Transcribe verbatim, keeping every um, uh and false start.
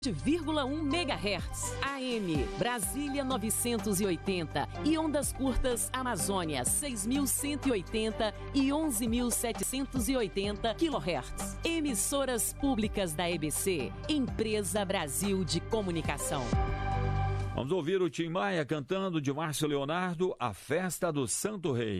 vírgula um megahertz, A M Brasília novecentos e oitenta e ondas curtas Amazônia seis mil cento e oitenta e onze mil setecentos e oitenta quilohertz. Emissoras públicas da E B C, Empresa Brasil de Comunicação. Vamos ouvir o Tim Maia cantando de Márcio Leonardo, A Festa do Santo Rei.